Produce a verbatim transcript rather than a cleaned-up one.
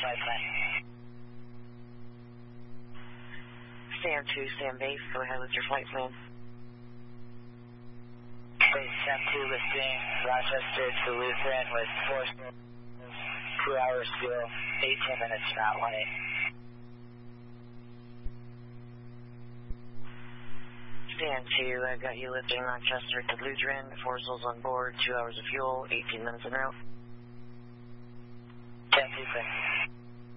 flight plan. Stand two, stand base. Go ahead with your flight plan. Base Stand two lifting Rochester to Lutheran with four two hours fuel, eighteen minutes now, one eight. Stand two, I've got you lifting Rochester to Lutheran, four souls on board, two hours of fuel, eighteen minutes en route. Stand two, thanks.